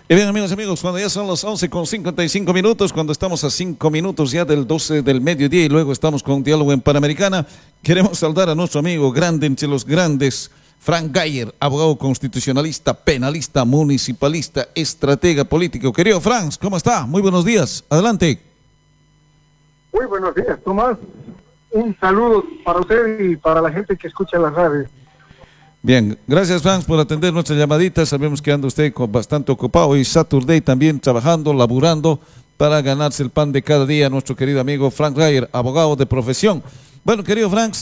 Y bien, amigos, cuando ya son las 11:55, cuando estamos a 5 minutos ya del 12 del mediodía y luego estamos con Diálogo en Panamericana, queremos saludar a nuestro amigo grande entre los grandes, Frank Gayer, abogado constitucionalista, penalista, municipalista, estratega político. Querido Frank, ¿cómo está? Muy buenos días, adelante. Muy buenos días, Tomás. Un saludo para usted y para la gente que escucha las radios. Bien, gracias Frank por atender nuestra llamadita. Sabemos que anda usted bastante ocupado y Saturday también trabajando, laburando para ganarse el pan de cada día. Nuestro querido amigo Frank Gayer, abogado de profesión. Bueno, querido Frank,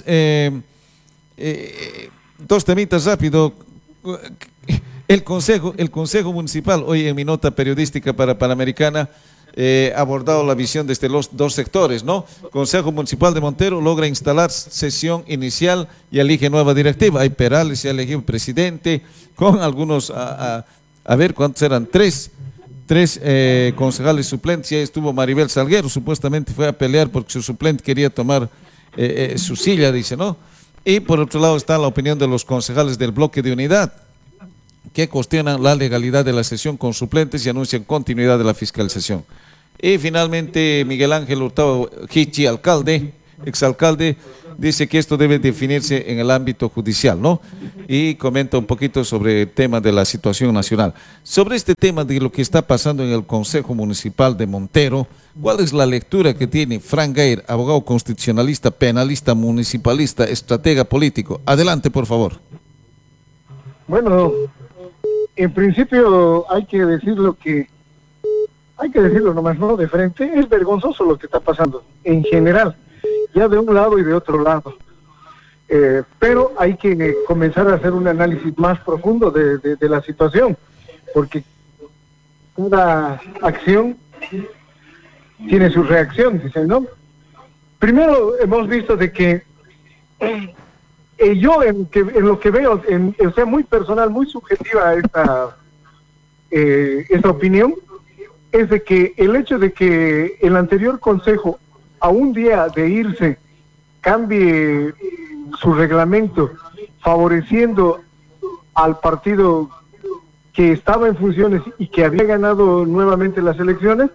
dos temitas rápido. El Consejo Municipal, hoy en mi nota periodística para Panamericana, ha abordado la visión desde los dos sectores, ¿no? Consejo Municipal de Montero logra instalar sesión inicial y elige nueva directiva. Hay Perales, se ha elegido presidente, con algunos, a ver cuántos eran, tres concejales suplentes. Ya estuvo Maribel Salguero, supuestamente fue a pelear porque su suplente quería tomar su silla, dice, ¿no? Y por otro lado está la opinión de los concejales del bloque de unidad, que cuestionan la legalidad de la sesión con suplentes y anuncian continuidad de la fiscalización. Y finalmente Miguel Ángel Hurtado Hichi, exalcalde, dice que esto debe definirse en el ámbito judicial, ¿no? Y comenta un poquito sobre el tema de la situación nacional. Sobre este tema de lo que está pasando en el Consejo Municipal de Montero, ¿cuál es la lectura que tiene Frank Gayer, abogado constitucionalista, penalista, municipalista, estratega político? Adelante, por favor. Bueno, en principio hay que decirlo nomás, ¿no? De frente, es vergonzoso lo que está pasando en general, ya de un lado y de otro lado. Pero hay que comenzar a hacer un análisis más profundo de la situación, porque cada acción tiene su reacción, dicen, ¿no? Primero hemos visto de que yo en lo que veo, o sea, muy personal, muy subjetiva esta opinión, es de que el hecho de que el anterior consejo, a un día de irse, cambie su reglamento, favoreciendo al partido que estaba en funciones y que había ganado nuevamente las elecciones,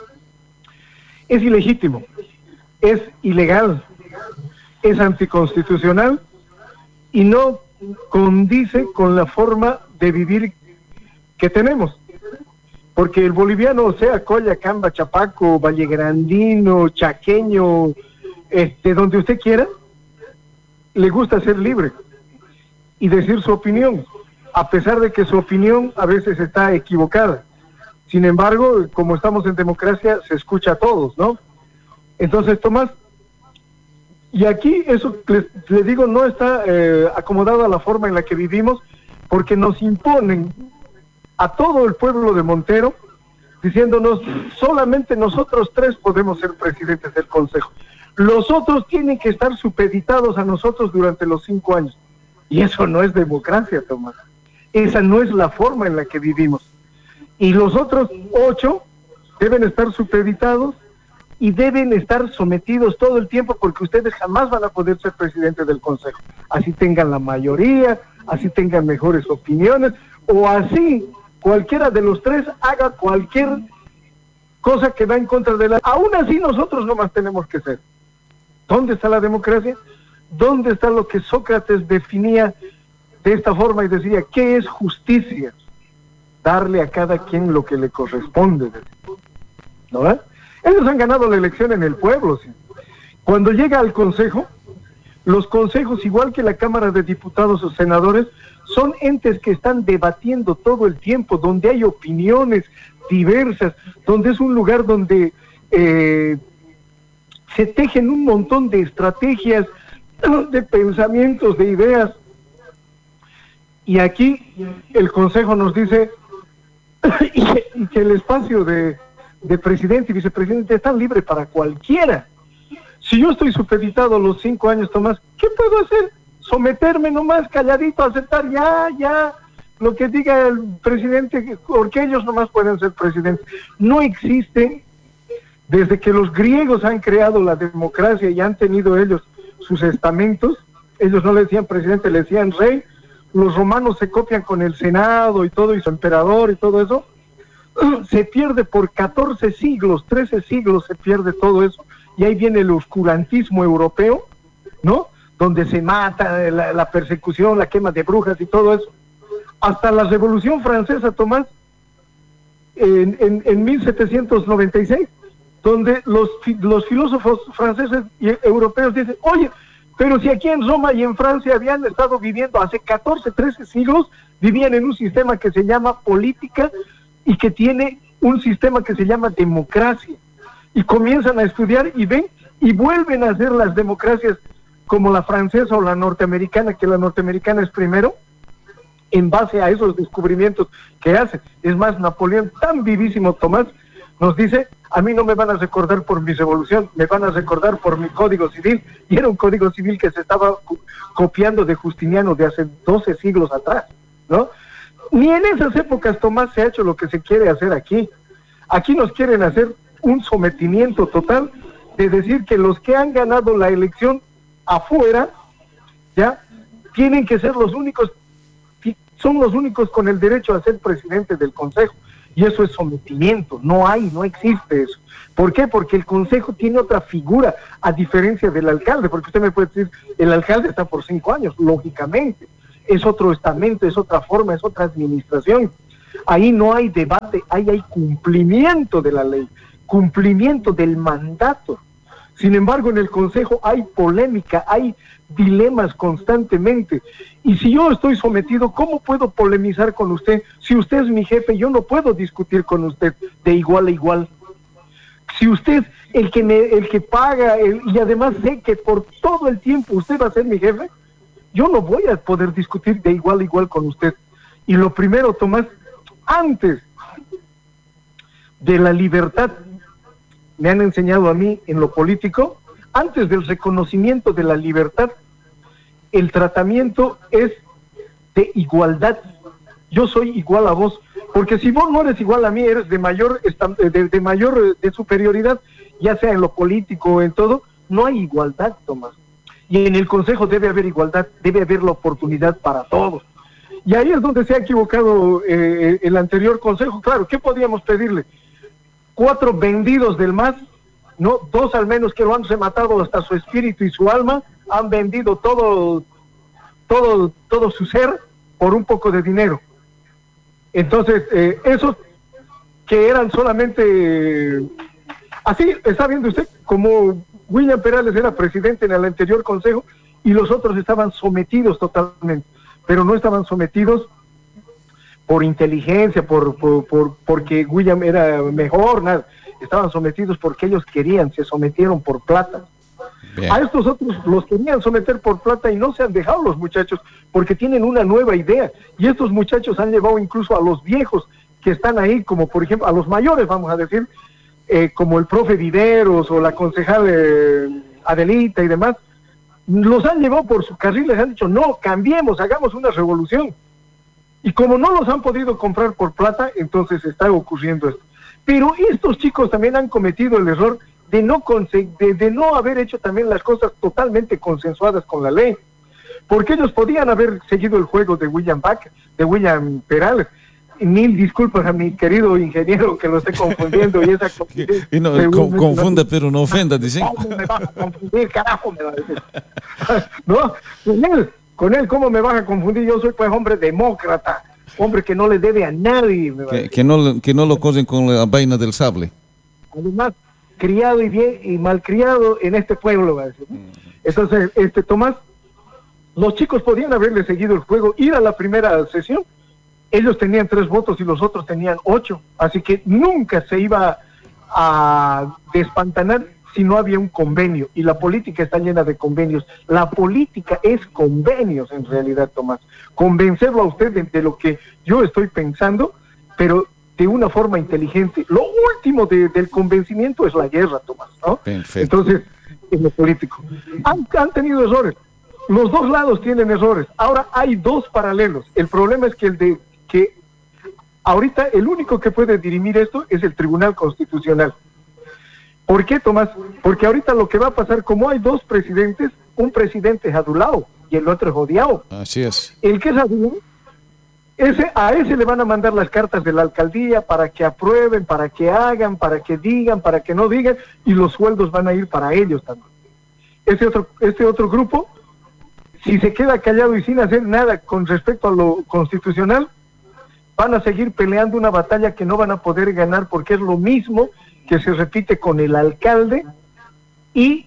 es ilegítimo, es ilegal, es anticonstitucional y no condice con la forma de vivir que tenemos. Porque el boliviano, o sea, Colla, Camba, Chapaco, Vallegrandino, Chaqueño, donde usted quiera, le gusta ser libre y decir su opinión, a pesar de que su opinión a veces está equivocada. Sin embargo, como estamos en democracia, se escucha a todos, ¿no? Entonces, Tomás, y aquí eso, les digo, no está acomodado a la forma en la que vivimos, porque nos imponen a todo el pueblo de Montero, diciéndonos, solamente nosotros tres podemos ser presidentes del Consejo. Los otros tienen que estar supeditados a nosotros durante los 5 años. Y eso no es democracia, Tomás. Esa no es la forma en la que vivimos. Y los otros 8 deben estar supeditados y deben estar sometidos todo el tiempo, porque ustedes jamás van a poder ser presidentes del Consejo. Así tengan la mayoría, así tengan mejores opiniones, o así cualquiera de los tres haga cualquier cosa que va en contra de la... Aún así nosotros nomás tenemos que ser. ¿Dónde está la democracia? ¿Dónde está lo que Sócrates definía de esta forma y decía, ¿qué es justicia? Darle a cada quien lo que le corresponde. ¿No? Ellos han ganado la elección en el pueblo, ¿sí? Cuando llega al Consejo, los consejos, igual que la Cámara de Diputados o Senadores, son entes que están debatiendo todo el tiempo, donde hay opiniones diversas, donde es un lugar donde se tejen un montón de estrategias, de pensamientos, de ideas. Y aquí el Consejo nos dice y que el espacio de presidente y vicepresidente está libre para cualquiera. Si yo estoy supeditado los 5 años, Tomás, ¿qué puedo hacer? Someterme nomás, calladito, aceptar ya, lo que diga el presidente, porque ellos nomás pueden ser presidentes. No existe, desde que los griegos han creado la democracia y han tenido ellos sus estamentos, ellos no le decían presidente, le decían rey. Los romanos se copian con el Senado y todo, y su emperador y todo eso. se pierde por 14 siglos, 13 siglos se pierde todo eso, y ahí viene el oscurantismo europeo, ¿no? Donde se mata, la persecución, la quema de brujas y todo eso. Hasta la Revolución Francesa, Tomás, en 1796, donde los filósofos franceses y europeos dicen, oye, pero si aquí en Roma y en Francia habían estado viviendo hace 14, 13 siglos, vivían en un sistema que se llama política y que tiene un sistema que se llama democracia. Y comienzan a estudiar y ven y vuelven a hacer las democracias como la francesa o la norteamericana, que la norteamericana es primero, en base a esos descubrimientos que hace. Es más, Napoleón, tan vivísimo, Tomás, nos dice, a mí no me van a recordar por mi revolución, me van a recordar por mi código civil, y era un código civil que se estaba copiando de Justiniano de hace 12 siglos atrás, ¿no? Ni en esas épocas, Tomás, se ha hecho lo que se quiere hacer aquí. Aquí nos quieren hacer un sometimiento total de decir que los que han ganado la elección afuera, ya, tienen que ser los únicos, son los únicos con el derecho a ser presidente del Consejo. Y eso es sometimiento, no existe eso. ¿Por qué? Porque el Consejo tiene otra figura, a diferencia del alcalde, porque usted me puede decir, el alcalde está por 5 años, lógicamente. Es otro estamento, es otra forma, es otra administración. Ahí no hay debate, ahí hay cumplimiento de la ley, cumplimiento del mandato. Sin embargo, en el Consejo hay polémica, hay dilemas constantemente. Y si yo estoy sometido, ¿cómo puedo polemizar con usted? Si usted es mi jefe, yo no puedo discutir con usted de igual a igual. Si usted es el que paga, y además sé que por todo el tiempo usted va a ser mi jefe, yo no voy a poder discutir de igual a igual con usted. Y lo primero, Tomás, antes de la libertad, me han enseñado a mí en lo político, antes del reconocimiento de la libertad, el tratamiento es de igualdad. Yo soy igual a vos, porque si vos no eres igual a mí, eres de mayor superioridad, ya sea en lo político o en todo, no hay igualdad, Tomás. Y en el Consejo debe haber igualdad, debe haber la oportunidad para todos. Y ahí es donde se ha equivocado el anterior Consejo. Claro, ¿qué podíamos pedirle? 4 vendidos del MAS, ¿no? 2 al menos que lo han rematado hasta su espíritu y su alma, han vendido todo su ser por un poco de dinero. Entonces, esos que eran solamente... Así está viendo usted como William Perales era presidente en el anterior Consejo y los otros estaban sometidos totalmente, pero no estaban sometidos por inteligencia, porque William era mejor, nada. Estaban sometidos porque ellos querían, se sometieron por plata. Bien. A estos otros los querían someter por plata y no se han dejado los muchachos porque tienen una nueva idea. Y estos muchachos han llevado incluso a los viejos que están ahí, como por ejemplo a los mayores, vamos a decir, como el profe Viveros o la concejal Adelita y demás, los han llevado por su carril, les han dicho, no, cambiemos, hagamos una revolución. Y como no los han podido comprar por plata, entonces está ocurriendo esto. Pero estos chicos también han cometido el error de no haber hecho también las cosas totalmente consensuadas con la ley. Porque ellos podían haber seguido el juego de William Perales. Mil disculpas a mi querido ingeniero que lo esté confundiendo y esa confunda pero no ofenda, dicen. ¿Cómo me vas a confundir, carajo? Me va a decir. No, con él, ¿cómo me vas a confundir? Yo soy pues hombre demócrata, hombre que no le debe a nadie. Que no lo cosen con la vaina del sable. Además, criado y bien y malcriado en este pueblo, va a decir. Entonces, Tomás, los chicos podían haberle seguido el juego, ir a la primera sesión. Ellos tenían 3 votos y los otros tenían 8, así que nunca se iba a despantanar si no había un convenio, y la política está llena de convenios. La política es convenios en realidad, Tomás. Convencerlo a usted de lo que yo estoy pensando, pero de una forma inteligente. Lo último del convencimiento es la guerra, Tomás, ¿no? Perfecto. Entonces, en lo político. Han tenido errores. Los dos lados tienen errores. Ahora hay 2 paralelos. El problema es que ahorita el único que puede dirimir esto es el Tribunal Constitucional. ¿Por qué, Tomás? Porque ahorita lo que va a pasar, como hay 2 presidentes, un presidente es adulado y el otro es odiado. Así es. El que es adulado A ese le van a mandar las cartas de la alcaldía para que aprueben, para que hagan, para que digan, para que no digan, y los sueldos van a ir para ellos también. Este otro grupo, si se queda callado y sin hacer nada con respecto a lo constitucional, van a seguir peleando una batalla que no van a poder ganar, porque es lo mismo que se repite con el alcalde y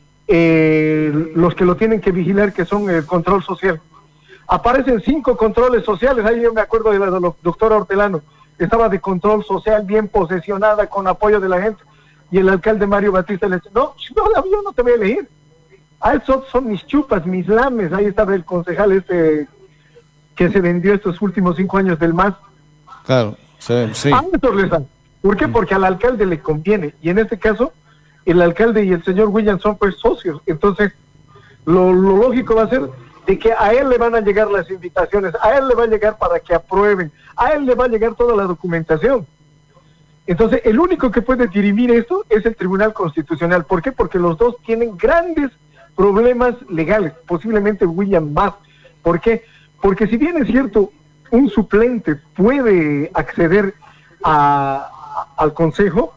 los que lo tienen que vigilar, que son el control social. Aparecen 5 controles sociales. Ahí yo me acuerdo de la doctora Hortelano, estaba de control social, bien posesionada, con apoyo de la gente, y el alcalde Mario Batista le dice, no, yo no te voy a elegir, esos son mis chupas, mis lames. Ahí estaba el concejal que se vendió estos últimos 5 años del MAS. Claro, sí. A eso les dan. ¿Por qué? Porque al alcalde le conviene, y en este caso el alcalde y el señor William son pues socios. Entonces lo lógico va a ser de que a él le van a llegar las invitaciones, a él le va a llegar para que aprueben, a él le va a llegar toda la documentación. Entonces el único que puede dirimir esto es el Tribunal Constitucional. ¿Por qué? Porque los dos tienen grandes problemas legales, posiblemente William más. ¿Por qué? Porque si bien es cierto, un suplente puede acceder al consejo,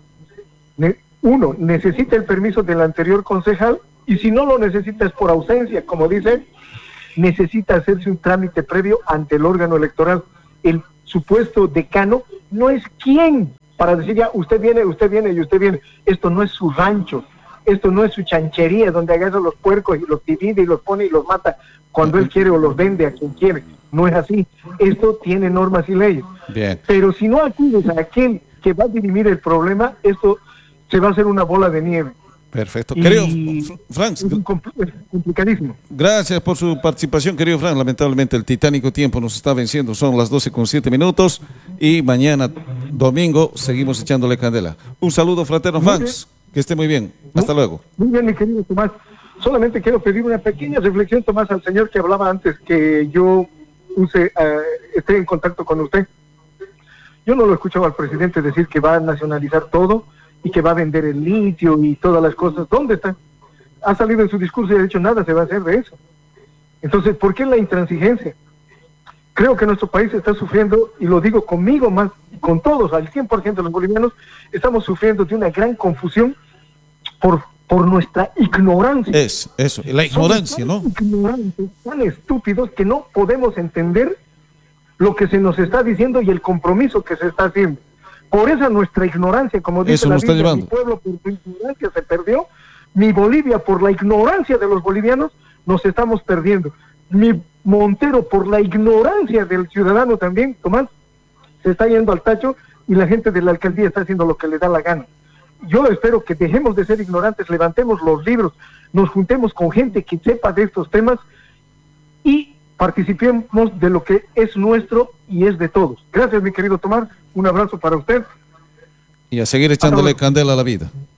uno necesita el permiso del anterior concejal, y si no lo necesita es por ausencia, como dice, necesita hacerse un trámite previo ante el órgano electoral. El supuesto decano no es quien para decir ya usted viene y usted viene. Esto no es su rancho, esto no es su chanchería donde agarra los puercos y los divide y los pone y los mata cuando él quiere o los vende a quien quiere. No es así. Esto tiene normas y leyes. Bien. Pero si no acudes a aquel que va a dirimir el problema, esto se va a hacer una bola de nieve. Perfecto. Querido Frank, es complicadísimo. Gracias por su participación, querido Frank. Lamentablemente el titánico tiempo nos está venciendo. Son las 12:07 y mañana, domingo, seguimos echándole candela. Un saludo fraterno, Frank. Que esté muy bien. Hasta luego. Muy bien, mi querido Tomás. Solamente quiero pedir una pequeña reflexión, Tomás, al señor que hablaba antes, que yo esté en contacto con usted. Yo no lo he escuchado al presidente decir que va a nacionalizar todo y que va a vender el litio y todas las cosas. ¿Dónde está? Ha salido en su discurso y ha dicho nada se va a hacer de eso. Entonces, ¿por qué la intransigencia? Creo que nuestro país está sufriendo, y lo digo conmigo más, y con todos, al 100% de los bolivianos, estamos sufriendo de una gran confusión por nuestra ignorancia. Es eso, la ignorancia, ¿no? Ignorantes, tan estúpidos que no podemos entender lo que se nos está diciendo y el compromiso que se está haciendo. Por esa nuestra ignorancia, como dice la Biblia, mi pueblo por su ignorancia se perdió, mi Bolivia por la ignorancia de los bolivianos nos estamos perdiendo. Mi Montero por la ignorancia del ciudadano también, Tomás, se está yendo al tacho y la gente de la alcaldía está haciendo lo que le da la gana. Yo espero que dejemos de ser ignorantes, levantemos los libros, nos juntemos con gente que sepa de estos temas y participemos de lo que es nuestro y es de todos. Gracias, mi querido Tomás, un abrazo para usted. Y a seguir echándole candela a la vida.